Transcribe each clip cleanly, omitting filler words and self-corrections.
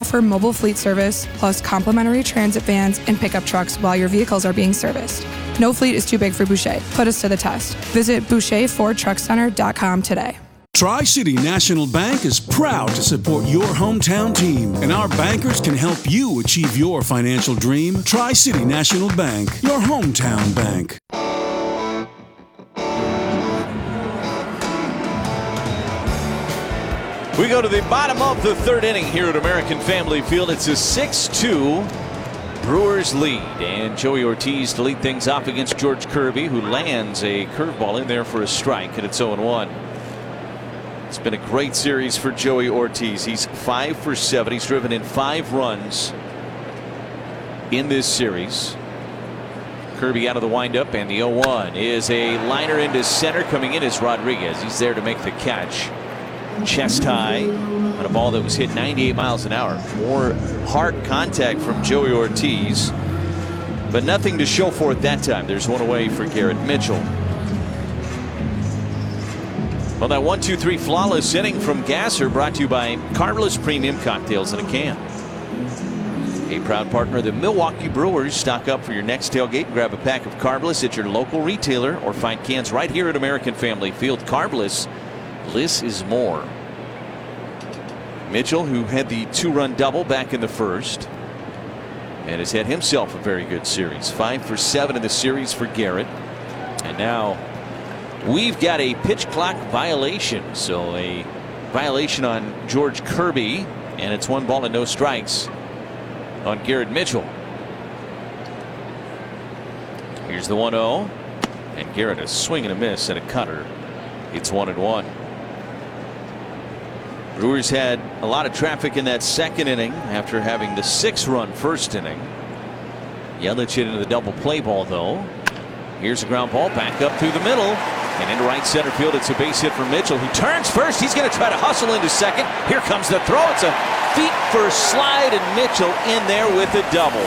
offer mobile fleet service, plus complimentary transit vans and pickup trucks while your vehicles are being serviced. No fleet is too big for Boucher. Put us to the test. Visit BoucherFordTruckCenter.com today. Tri-City National Bank is proud to support your hometown team, and our bankers can help you achieve your financial dream. Tri-City National Bank, your hometown bank. We go to the bottom of the third inning here at American Family Field. It's a 6-2 Brewers lead, and Joey Ortiz to lead things off against George Kirby, who lands a curveball in there for a strike, and it's 0-1. It's been a great series for Joey Ortiz. He's 5 for 7. He's driven in 5 runs in this series. Kirby out of the windup, and the 0-1 is a liner into center. Coming in is Rodriguez. He's there to make the catch. Chest high on a ball that was hit 98 miles an hour. More hard contact from Joey Ortiz, but nothing to show for it that time. There's one away for Garrett Mitchell. Well, that 1-2-3 flawless inning from Gasser brought to you by Carbless Premium Cocktails in a Can. A proud partner of the Milwaukee Brewers. Stock up for your next tailgate. Grab a pack of Carbless at your local retailer or find cans right here at American Family Field. Carbless, less is more. Mitchell, who had the 2-run double back in the first, and has had himself a very good series. 5 for 7 in the series for Garrett. And now we've got a pitch clock violation. So a violation on George Kirby, and it's 1 ball and no strikes on Garrett Mitchell. Here's the 1-0, and Garrett a swing and a miss and a cutter. It's 1-1. Brewers had a lot of traffic in that second inning after having the 6-run first inning. Yelich hit into the double play ball, though. Here's a ground ball back up through the middle and into right center field. It's a base hit for Mitchell, who turns first. He's going to try to hustle into second. Here comes the throw. It's a feet first slide, and Mitchell in there with a double.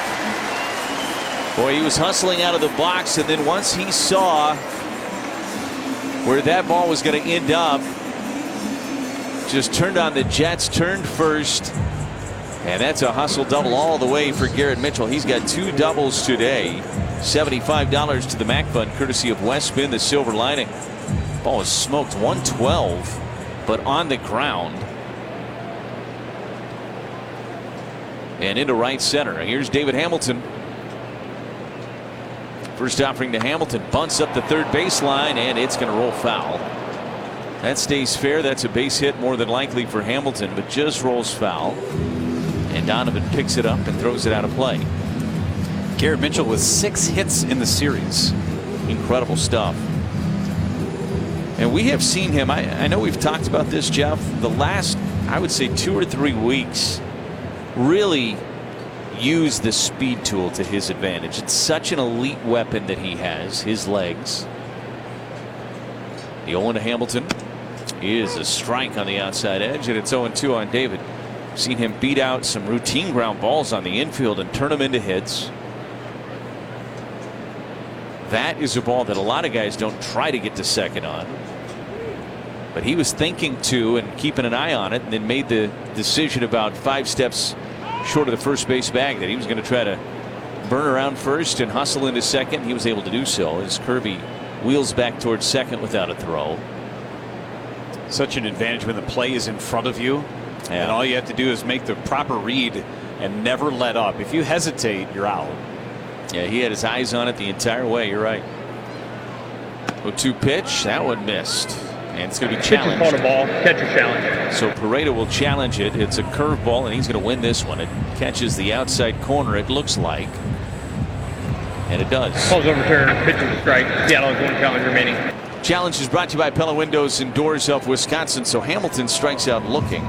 Boy, he was hustling out of the box, and then once he saw where that ball was going to end up, just turned on the jets, turned first, and that's a hustle double all the way for Garrett Mitchell. He's got 2 doubles today. $75 to the MAC Fund, courtesy of Westspin, the silver lining. Ball was smoked 112, but on the ground. And into right center. Here's David Hamilton. First offering to Hamilton, bunts up the third baseline, and it's going to roll foul. That stays fair. That's a base hit more than likely for Hamilton, but just rolls foul. And Donovan picks it up and throws it out of play. Garrett Mitchell with 6 hits in the series. Incredible stuff. And we have seen him. I know we've talked about this, Jeff, the last, I would say, 2 or 3 weeks, really use the speed tool to his advantage. It's such an elite weapon that he has, his legs. The 0 to Hamilton is a strike on the outside edge, and it's 0-2 on David. Seen him beat out some routine ground balls on the infield and turn them into hits. That is a ball that a lot of guys don't try to get to second on. But he was thinking to and keeping an eye on it, and then made the decision about 5 steps short of the first base bag that he was going to try to burn around first and hustle into second. He was able to do so as Kirby wheels back towards second without a throw. Such an advantage when the play is in front of you, and all you have to do is make the proper read and never let up. If you hesitate, you're out. Yeah, he had his eyes on it the entire way. You're right. 0-2 pitch. That one missed. And it's going to be challenged. Pitch is ball. Catcher challenge. So Pareto will challenge it. It's a curveball, and he's going to win this one. It catches the outside corner, it looks like. And it does. Ball's overturned. Pitch is a strike. Seattle has 1 challenge remaining. Challenge is brought to you by Pella Windows and Doors of Wisconsin. So Hamilton strikes out looking.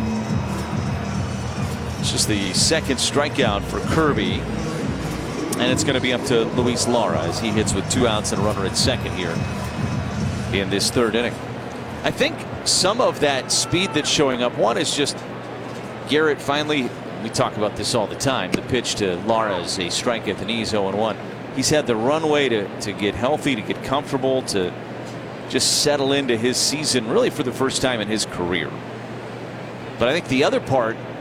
It's just the 2nd strikeout for Kirby. And it's going to be up to Luis Lara as he hits with 2 outs and a runner at second here in this 3rd inning. I think some of that speed that's showing up, one is just Garrett finally, we talk about this all the time, the pitch to Lara is a strike at the knees, 0-1. He's had the runway to get healthy, to get comfortable, to just settle into his season really for the first time in his career. But I think the other part